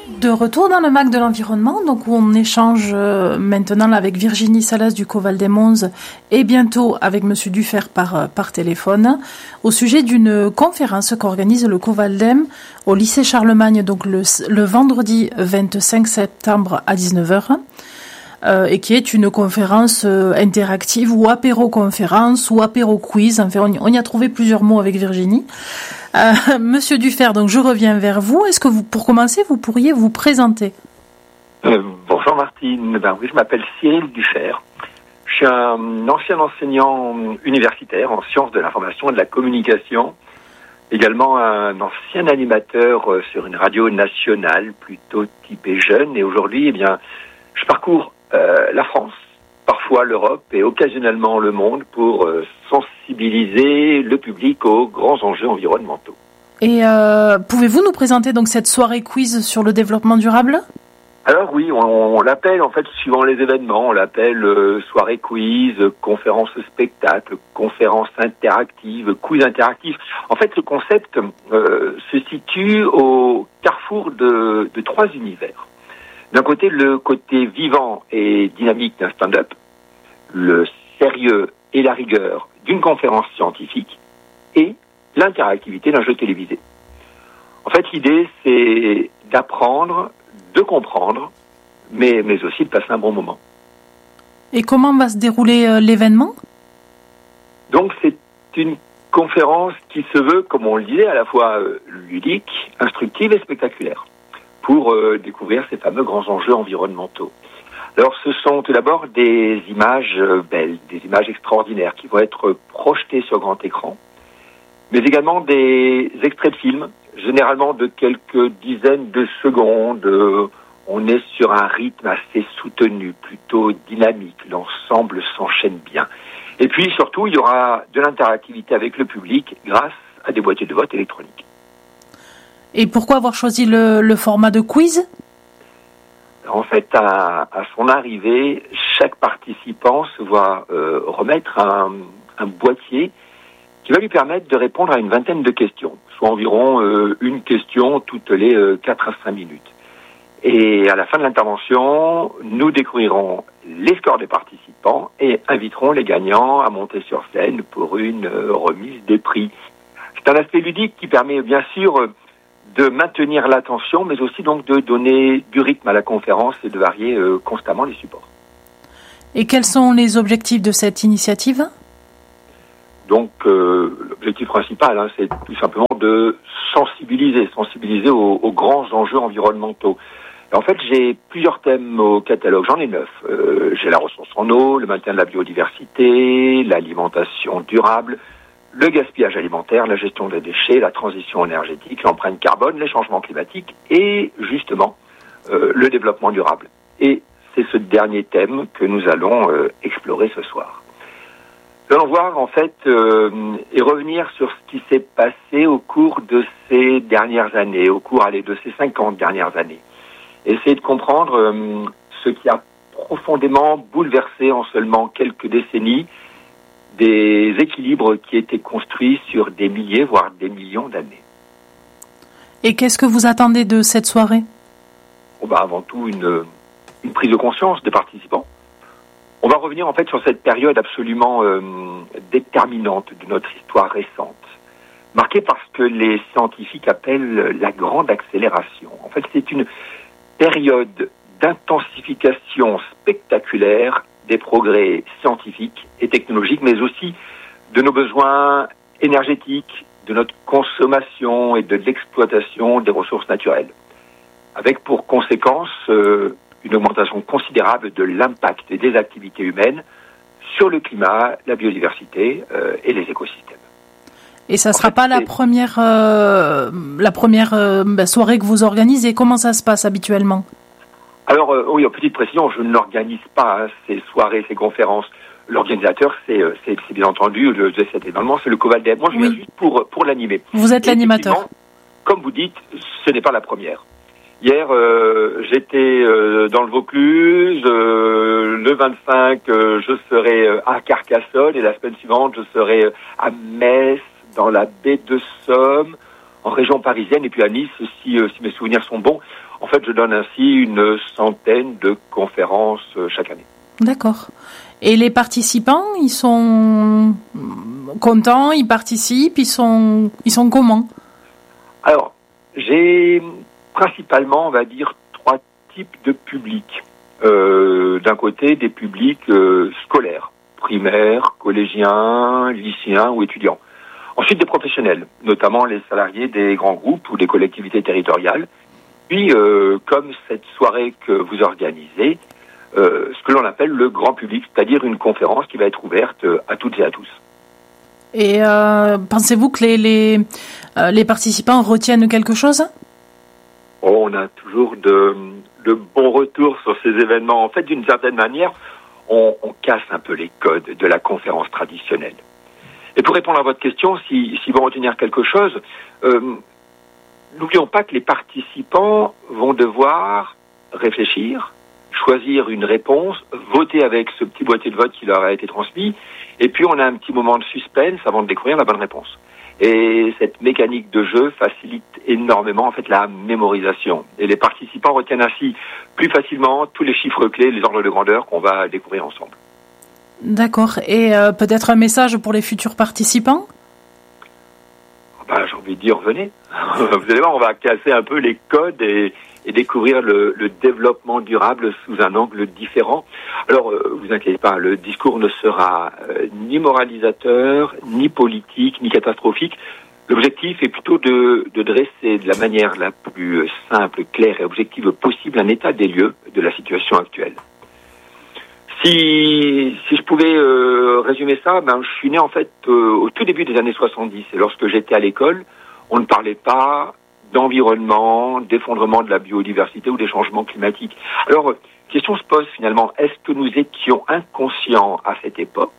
De retour dans le MAC de l'environnement, donc où on échange maintenant avec Virginie Salas du Coval des Monts et bientôt avec Monsieur Dufer par téléphone au sujet d'une conférence qu'organise le Covaldem au lycée Charlemagne, donc le vendredi 25 septembre à 19h. Et qui est une conférence interactive ou apéro-conférence ou apéro-quiz. Enfin, on y a trouvé plusieurs mots avec Virginie. Monsieur Dufer, donc je reviens vers vous. Est-ce que pour commencer, vous pourriez vous présenter? Bonjour Martine. Oui, je m'appelle Cyril Dufer. Je suis un ancien enseignant universitaire en sciences de l'information et de la communication. Également un ancien animateur sur une radio nationale, plutôt typée jeune. Et aujourd'hui, je parcours la France, parfois l'Europe et occasionnellement le monde pour sensibiliser le public aux grands enjeux environnementaux. Et pouvez-vous nous présenter donc cette soirée quiz sur le développement durable? Alors oui, on l'appelle en fait suivant les événements, on l'appelle soirée quiz, conférence spectacle, conférence interactive, quiz interactif. En fait, le concept se situe au carrefour de trois univers. D'un côté, le côté vivant et dynamique d'un stand-up, le sérieux et la rigueur d'une conférence scientifique et l'interactivité d'un jeu télévisé. En fait, l'idée, c'est d'apprendre, de comprendre, mais aussi de passer un bon moment. Et comment va se dérouler l'événement? Donc, c'est une conférence qui se veut, comme on le disait, à la fois ludique, instructive et spectaculaire, pour découvrir ces fameux grands enjeux environnementaux. Alors, ce sont tout d'abord des images belles, des images extraordinaires qui vont être projetées sur grand écran, mais également des extraits de films, généralement de quelques dizaines de secondes. On est sur un rythme assez soutenu, plutôt dynamique, l'ensemble s'enchaîne bien. Et puis, surtout, il y aura de l'interactivité avec le public grâce à des boîtiers de vote électroniques. Et pourquoi avoir choisi le format de quiz? En fait, à son arrivée, chaque participant se voit remettre un boîtier qui va lui permettre de répondre à une vingtaine de questions, soit environ une question toutes les 4 à 5 minutes. Et à la fin de l'intervention, nous découvrirons les scores des participants et inviterons les gagnants à monter sur scène pour une remise des prix. C'est un aspect ludique qui permet bien sûr de maintenir l'attention, mais aussi donc de donner du rythme à la conférence et de varier constamment les supports. Et quels sont les objectifs de cette initiative ? Donc, l'objectif principal, c'est tout simplement de sensibiliser aux grands enjeux environnementaux. Et en fait, j'ai plusieurs thèmes au catalogue, j'en ai 9. J'ai la ressource en eau, le maintien de la biodiversité, l'alimentation durable, le gaspillage alimentaire, la gestion des déchets, la transition énergétique, l'empreinte carbone, les changements climatiques et justement le développement durable. Et c'est ce dernier thème que nous allons explorer ce soir. Nous allons voir en fait et revenir sur ce qui s'est passé au cours de ces dernières années, au cours de ces 50 dernières années. Essayer de comprendre ce qui a profondément bouleversé en seulement quelques décennies des équilibres qui étaient construits sur des milliers, voire des millions d'années. Et qu'est-ce que vous attendez de cette soirée ? Avant tout, une prise de conscience des participants. On va revenir en fait sur cette période absolument déterminante de notre histoire récente, marquée par ce que les scientifiques appellent la grande accélération. En fait, c'est une période d'intensification spectaculaire des progrès scientifiques et technologiques, mais aussi de nos besoins énergétiques, de notre consommation et de l'exploitation des ressources naturelles, avec pour conséquence une augmentation considérable de l'impact des activités humaines sur le climat, la biodiversité et les écosystèmes. Et ça ne sera pas la première soirée que vous organisez. Comment ça se passe habituellement ? Alors, oui, en petite précision, je n'organise pas ces soirées, ces conférences. L'organisateur, c'est bien entendu, cet événement, c'est le Covaldem. Moi, je viens juste pour l'animer. Vous êtes l'animateur. Comme vous dites, ce n'est pas la première. Hier, j'étais dans le Vaucluse. Le 25, je serai à Carcassonne. Et la semaine suivante, je serai à Metz, dans la baie de Somme, en région parisienne, et puis à Nice, si mes souvenirs sont bons. En fait, je donne ainsi une centaine de conférences chaque année. D'accord. Et les participants, ils sont contents, ils participent, ils sont comment? Alors, j'ai principalement, on va dire, 3 types de publics. D'un côté, des publics scolaires, primaires, collégiens, lycéens ou étudiants. Ensuite, des professionnels, notamment les salariés des grands groupes ou des collectivités territoriales. Puis, comme cette soirée que vous organisez, ce que l'on appelle le grand public, c'est-à-dire une conférence qui va être ouverte à toutes et à tous. Et pensez-vous que les participants retiennent quelque chose? On a toujours de bons retours sur ces événements. En fait, d'une certaine manière, on casse un peu les codes de la conférence traditionnelle. Et pour répondre à votre question, si vont retenir quelque chose, n'oublions pas que les participants vont devoir réfléchir, choisir une réponse, voter avec ce petit boîtier de vote qui leur a été transmis, et puis on a un petit moment de suspense avant de découvrir la bonne réponse. Et cette mécanique de jeu facilite énormément en fait la mémorisation. Et les participants retiennent ainsi plus facilement tous les chiffres clés, les ordres de grandeur qu'on va découvrir ensemble. D'accord. Et peut-être un message pour les futurs participants? J'ai envie de dire, venez. Vous allez voir, on va casser un peu les codes et découvrir le développement durable sous un angle différent. Alors, vous inquiétez pas, le discours ne sera ni moralisateur, ni politique, ni catastrophique. L'objectif est plutôt de dresser de la manière la plus simple, claire et objective possible un état des lieux de la situation actuelle. Si je pouvais résumer ça, je suis né en fait au tout début des années 70. Et lorsque j'étais à l'école, on ne parlait pas d'environnement, d'effondrement de la biodiversité ou des changements climatiques. Alors, question se pose finalement, est-ce que nous étions inconscients à cette époque